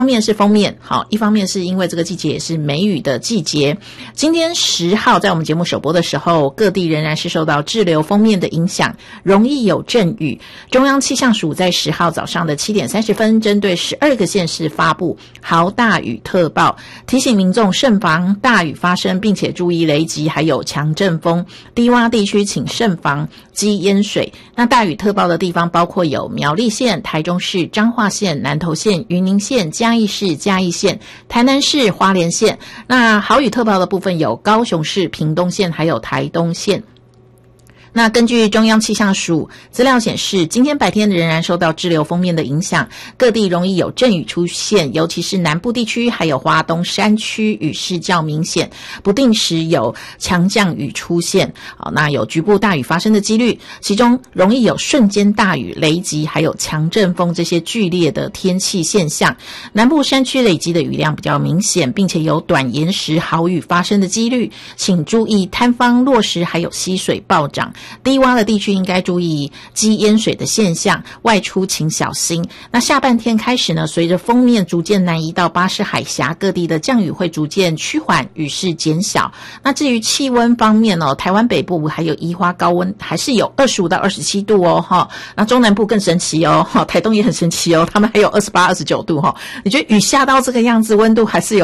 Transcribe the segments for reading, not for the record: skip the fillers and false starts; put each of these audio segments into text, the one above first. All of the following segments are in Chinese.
面是锋面，好，一方面是因为这个季节也是梅雨的季节。今天10号在我们节目首播的时候，各地仍然是受到滞留锋面的影响，容易有阵雨。中央气象署在10号早上的7点30分，针对12个县市发布豪大雨特报，提醒民众慎防大雨发生，并且注意雷击还有强阵风。低洼地区请慎防积淹水。那大雨特报的地方包括有苗栗县、台中市、彰化县、南投县、云林县、嘉义市、嘉义县、台南市、花莲县。那豪雨特报的部分有高雄市、屏东县还有台东县。那根据中央气象署资料显示，今天白天仍然受到滞留锋面的影响，各地容易有阵雨出现，尤其是南部地区还有花东山区雨势较明显，不定时有强降雨出现。好，那有局部大雨发生的几率，其中容易有瞬间大雨、雷击还有强阵风这些剧烈的天气现象。南部山区累积的雨量比较明显，并且有短延时豪雨发生的几率，请注意坍方落石还有溪水暴涨。低洼的地区应该注意积淹水的现象，外出请小心。那下半天开始呢，随着锋面逐渐南移到巴士海峡，各地的降雨会逐渐趋缓，雨势减小。那至于气温方面哦，台湾北部还有宜花高温还是有25到27度哦哈。那中南部更神奇哦，台东也很神奇哦，他们还有28、29度哈。你觉得雨下到这个样子，温度还是有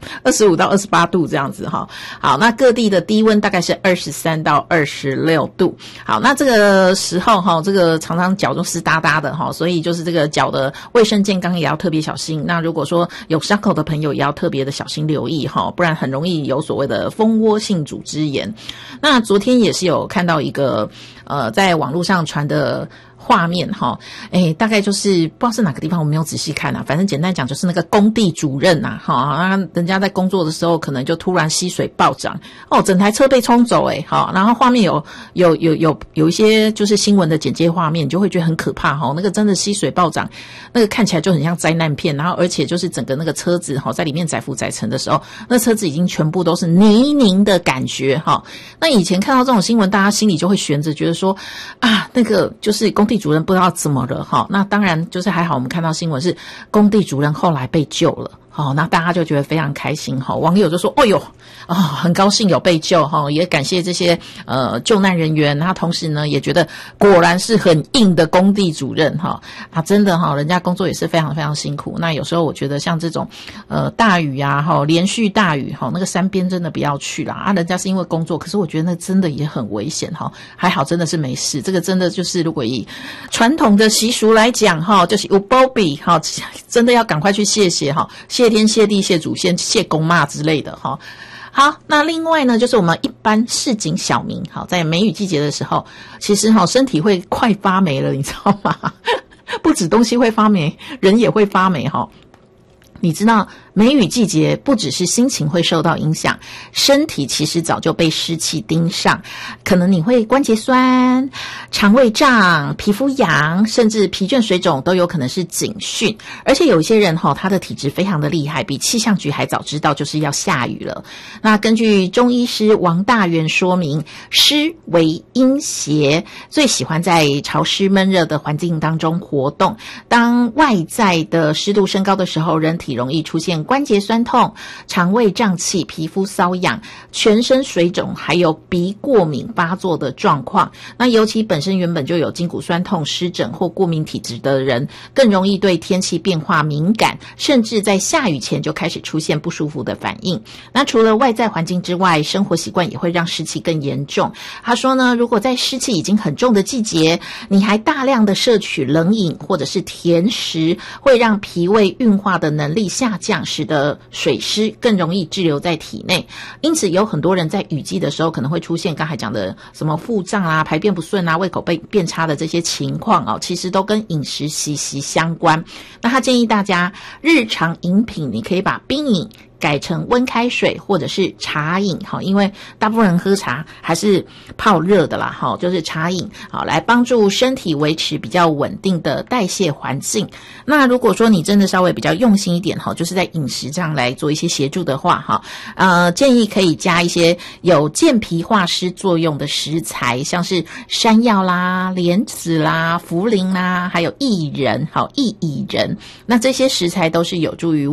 25到28度这样子哈。好，那各地的低温大概是23到26度。好，那这个时候哈，这个常常脚都湿哒哒的哈，所以就是这个脚的卫生健康也要特别小心。那如果说有伤口的朋友也要特别的小心留意哈，不然很容易有所谓的蜂窝性组织炎。那昨天也是有看到一个在网络上传的画面哈，大概就是不知道是哪个地方，我没有仔细看啊。反正简单讲就是那个工地主任啊，哈，人家在工作的时候可能就突然溪水暴涨，整台车被冲走好，然后画面有一些就是新闻的简介画面，你就会觉得很可怕哈。那个真的溪水暴涨，那个看起来就很像灾难片，然后而且就是整个那个车子在里面载浮载沉的时候，那车子已经全部都是泥泞的感觉哈。那以前看到这种新闻，大家心里就会悬着，觉得说啊，那个就是工地主任不知道怎么了哈。那当然就是还好，我们看到新闻是工地主任后来被救了。那大家就觉得非常开心网友就说哎呦很高兴有被救也感谢这些救难人员，那同时呢也觉得果然是很硬的工地主任真的人家工作也是非常非常辛苦。那有时候我觉得像这种大雨啊连续大雨那个山边真的不要去啦人家是因为工作，可是我觉得那真的也很危险还好真的是没事。这个真的就是如果以传统的习俗来讲就是有保庇真的要赶快去谢天谢地谢祖先谢公妈之类的好，那另外呢就是我们一般市井小民在梅雨季节的时候，其实身体会快发霉了，你知道吗？不止东西会发霉，人也会发霉你知道梅雨季节不只是心情会受到影响，身体其实早就被湿气盯上，可能你会关节酸、肠胃胀、皮肤痒，甚至疲倦水肿都有可能是警讯。而且有一些人他的体质非常的厉害，比气象局还早知道就是要下雨了。那根据中医师王大元说明，湿为阴邪，最喜欢在潮湿闷热的环境当中活动。当外在的湿度升高的时候，人体容易出现关节酸痛、肠胃胀气、皮肤瘙痒、全身水肿，还有鼻过敏发作的状况。那尤其本身原本就有筋骨酸痛、湿疹或过敏体质的人，更容易对天气变化敏感，甚至在下雨前就开始出现不舒服的反应。那除了外在环境之外，生活习惯也会让湿气更严重。他说呢，如果在湿气已经很重的季节，你还大量的摄取冷饮或者是甜食，会让脾胃运化的能力下降，使得水湿更容易滞留在体内。因此有很多人在雨季的时候可能会出现刚才讲的什么腹胀啊、排便不顺啊、胃口变差的这些情况其实都跟饮食息息相关。那他建议大家日常饮品你可以把冰饮改成温开水或者是茶饮，好，因为大部分人喝茶还是泡热的啦，好，就是茶饮，好，来帮助身体维持比较稳定的代谢环境。那如果说你真的稍微比较用心一点，哈，就是在饮食上来做一些协助的话，哈，建议可以加一些有健脾化湿作用的食材，像是山药啦、莲子啦、茯苓啦，还有薏仁，好，薏苡仁，那这些食材都是有助于